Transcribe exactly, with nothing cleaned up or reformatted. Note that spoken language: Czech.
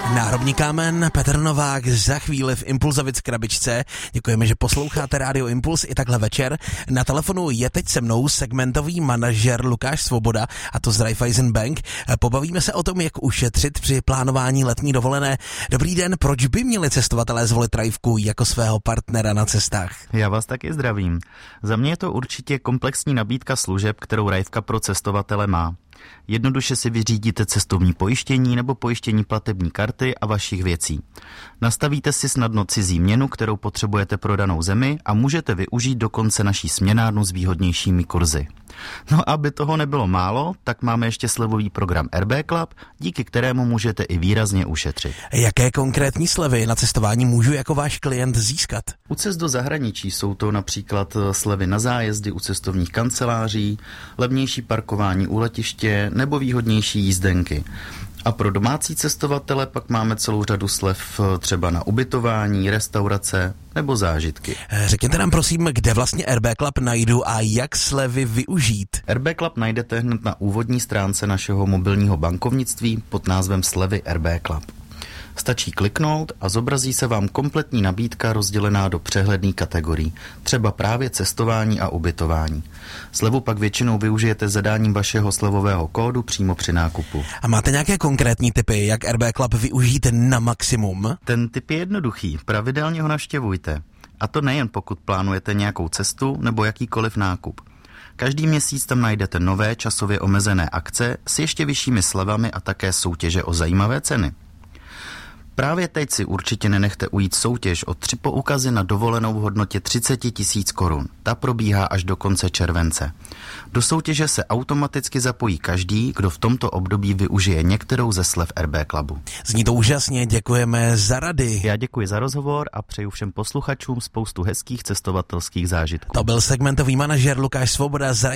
Náhrobní kámen, Petr Novák za chvíli v Impulzovic krabičce. Děkujeme, že posloucháte Rádio Impuls i takhle večer. Na telefonu je teď se mnou segmentový manažer Lukáš Svoboda, a to z Raiffeisen Bank. Pobavíme se o tom, jak ušetřit při plánování letní dovolené. Dobrý den, proč by měli cestovatelé zvolit Raifku jako svého partnera na cestách? Já vás taky zdravím. Za mě je to určitě komplexní nabídka služeb, kterou Raifka pro cestovatele má. Jednoduše si vyřídíte cestovní pojištění nebo pojištění platební karty a vašich věcí. Nastavíte si snadno cizí měnu, kterou potřebujete pro danou zemi, a můžete využít dokonce naší směnárnu s výhodnějšími kurzy. No, aby toho nebylo málo, tak máme ještě slevový program R B Club, díky kterému můžete i výrazně ušetřit. Jaké konkrétní slevy na cestování můžu jako váš klient získat? U cest do zahraničí jsou to například slevy na zájezdy u cestovních kanceláří, levnější parkování u letiště nebo výhodnější jízdenky. A pro domácí cestovatele pak máme celou řadu slev třeba na ubytování, restaurace nebo zážitky. Řekněte nám prosím, kde vlastně R B Club najdu a jak slevy využít. R B Club najdete hned na úvodní stránce našeho mobilního bankovnictví pod názvem Slevy R B Club. Stačí kliknout a zobrazí se vám kompletní nabídka rozdělená do přehledných kategorií, třeba právě cestování a ubytování. Slevu pak většinou využijete zadáním vašeho slevového kódu přímo při nákupu. A máte nějaké konkrétní tipy, jak R B Club využít na maximum? Ten tip je jednoduchý, pravidelně ho navštěvujte. A to nejen pokud plánujete nějakou cestu nebo jakýkoliv nákup. Každý měsíc tam najdete nové časově omezené akce s ještě vyššími slevami a také soutěže o zajímavé ceny. Právě teď si určitě nenechte ujít soutěž o tři poukazy na dovolenou v hodnotě třicet tisíc korun. Ta probíhá až do konce července. Do soutěže se automaticky zapojí každý, kdo v tomto období využije některou ze slev R B Clubu. Zní to úžasně, děkujeme za rady. Já děkuji za rozhovor a přeju všem posluchačům spoustu hezkých cestovatelských zážitků. To byl segmentový manažer Lukáš Svoboda z